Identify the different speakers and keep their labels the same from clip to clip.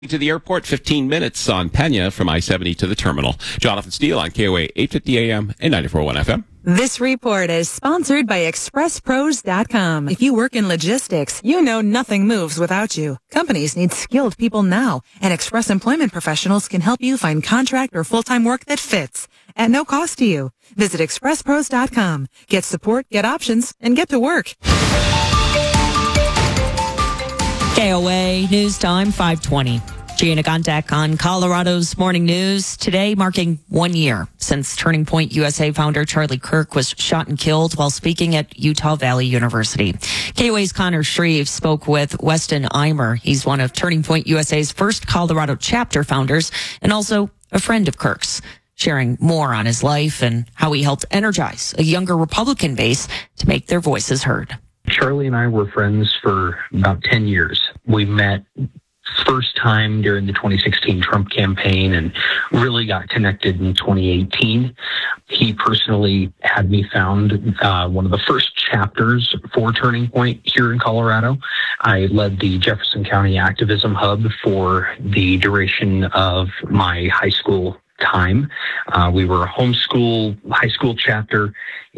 Speaker 1: To the airport, 15 minutes on Pena from I-70 to the terminal. Jonathan Steele on KOA 850 AM and 94.1 FM.
Speaker 2: This report is sponsored by ExpressPros.com. If you work in logistics, you know nothing moves without you. Companies need skilled people now, and Express Employment Professionals can help you find contract or full-time work that fits at no cost to you. Visit ExpressPros.com. Get support, get options, and get to work.
Speaker 3: KOA News Time 520. Gianna Gontek on Colorado's Morning News. Today marking 1 year since Turning Point USA founder Charlie Kirk was shot and killed while speaking at Utah Valley University. KOA's Connor Shreve spoke with Weston Eimer. He's one of Turning Point USA's first Colorado chapter founders and also a friend of Kirk's, sharing more on his life and how he helped energize a younger Republican base to make their voices heard.
Speaker 4: Charlie and I were friends for about 10 years. We met first time during the 2016 Trump campaign and really got connected in 2018. He personally had me found one of the first chapters for Turning Point here in Colorado. I led the Jefferson County Activism Hub for the duration of my high school time. We were a homeschool high school chapter.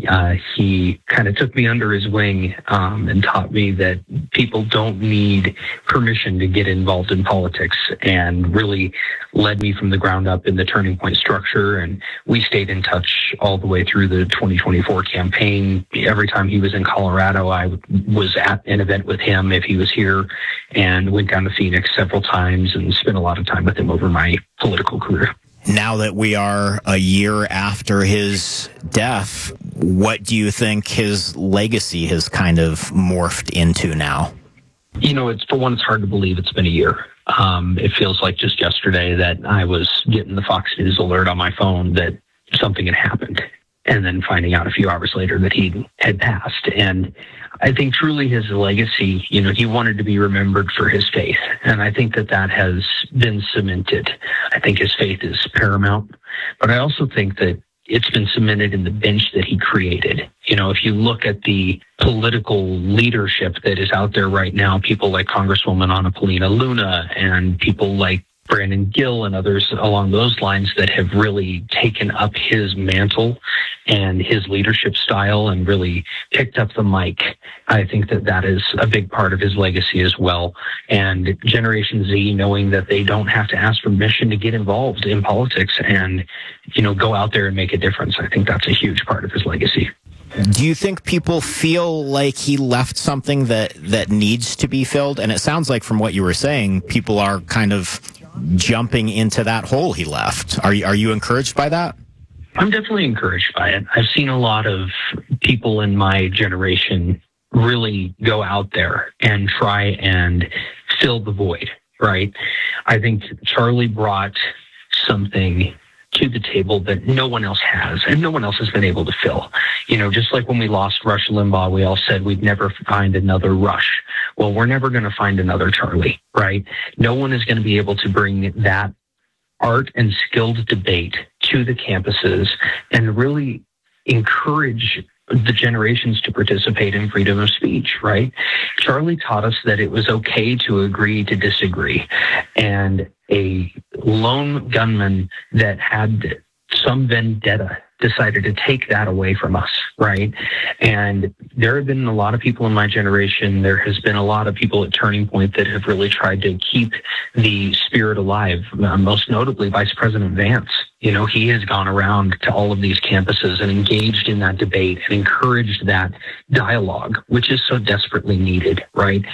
Speaker 4: He kind of took me under his wing and taught me that people don't need permission to get involved in politics, and really led me from the ground up in the Turning Point structure. And we stayed in touch all the way through the 2024 campaign. Every time he was in Colorado, I was at an event with him if he was here, and went down to Phoenix several times and spent a lot of time with him over my political career.
Speaker 5: Now that we are a year after his death, what do you think his legacy has kind of morphed into now?
Speaker 4: You know, it's hard to believe it's been a year. It feels like just yesterday that I was getting the Fox News alert on my phone that something had happened, and then finding out a few hours later that he had passed. And I think truly his legacy, you know, he wanted to be remembered for his faith. And I think that has been cemented. I think his faith is paramount. But I also think that it's been cemented in the bench that he created. You know, if you look at the political leadership that is out there right now, people like Congresswoman Anna Paulina Luna and people like Brandon Gill and others along those lines that have really taken up his mantle and his leadership style and really picked up the mic. I think that is a big part of his legacy as well. And Generation Z, knowing that they don't have to ask permission to get involved in politics and, you know, go out there and make a difference. I think that's a huge part of his legacy.
Speaker 5: Do you think people feel like he left something that needs to be filled? And it sounds like from what you were saying, people are kind of jumping into that hole he left. Are you encouraged by that?
Speaker 4: I'm definitely encouraged by it. I've seen a lot of people in my generation really go out there and try and fill the void, right? I think Charlie brought something to the table that no one else has and no one else has been able to fill. You know, just like when we lost Rush Limbaugh, we all said we'd never find another Rush. Well, we're never going to find another Charlie, right? No one is going to be able to bring that art and skilled debate to the campuses and really encourage the generations to participate in freedom of speech, right? Charlie taught us that it was okay to agree to disagree. And a lone gunman that had some vendetta decided to take that away from us, right? And there have been a lot of people in my generation, there has been a lot of people at Turning Point that have really tried to keep the spirit alive, most notably Vice President Vance. You know, he has gone around to all of these campuses and engaged in that debate and encouraged that dialogue, which is so desperately needed, right?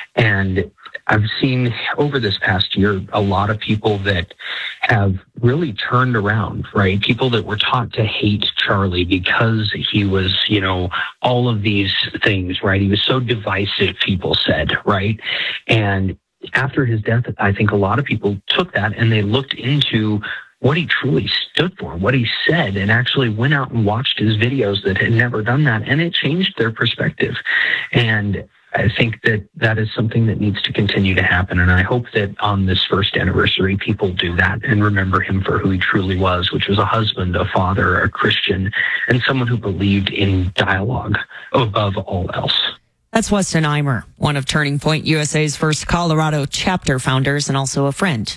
Speaker 4: And I've seen over this past year a lot of people that have really turned around, right? People that were taught to hate Charlie because he was, you know, all of these things, right? He was so divisive, people said, right? And after his death, I think a lot of people took that and they looked into what he truly stood for, what he said, and actually went out and watched his videos that had never done that, and it changed their perspective. And I think that is something that needs to continue to happen. And I hope that on this first anniversary, people do that and remember him for who he truly was, which was a husband, a father, a Christian, and someone who believed in dialogue above all else.
Speaker 3: That's Weston Eimer, one of Turning Point USA's first Colorado chapter founders and also a friend